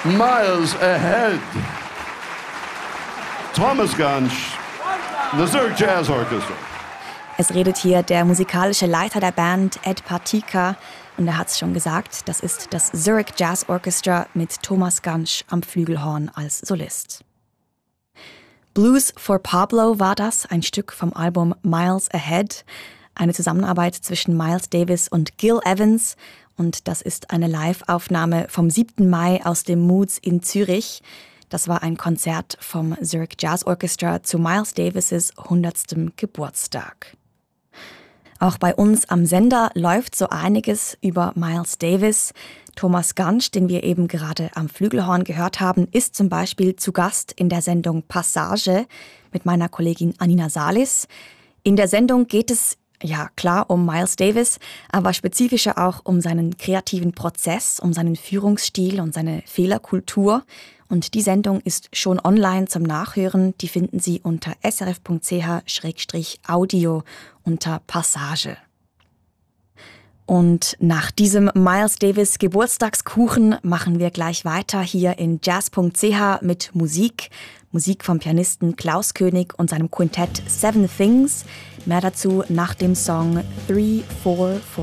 Miles Ahead. Thomas Gansch, the Zurich Jazz Orchestra. Es redet hier der musikalische Leiter der Band, Ed Partyka. Und er hat es schon gesagt, das ist das Zurich Jazz Orchestra mit Thomas Gansch am Flügelhorn als Solist. Blues for Pablo war das, ein Stück vom Album Miles Ahead. Eine Zusammenarbeit zwischen Miles Davis und Gil Evans. Und das ist eine Live-Aufnahme vom 7. Mai aus dem Moods in Zürich. Das war ein Konzert vom Zurich Jazz Orchestra zu Miles Davis' 100. Geburtstag. Auch bei uns am Sender läuft so einiges über Miles Davis. Thomas Gansch, den wir eben gerade am Flügelhorn gehört haben, ist zum Beispiel zu Gast in der Sendung Passage mit meiner Kollegin Anina Salis. In der Sendung geht es, ja klar, um Miles Davis, aber spezifischer auch um seinen kreativen Prozess, um seinen Führungsstil und seine Fehlerkultur. Und die Sendung ist schon online zum Nachhören. Die finden Sie unter srf.ch/audio unter Passage. Und nach diesem Miles Davis Geburtstagskuchen machen wir gleich weiter hier in jazz.ch mit Musik. Musik vom Pianisten Klaus König und seinem Quintett Seven Things. Mehr dazu nach dem Song 3, 4, 4.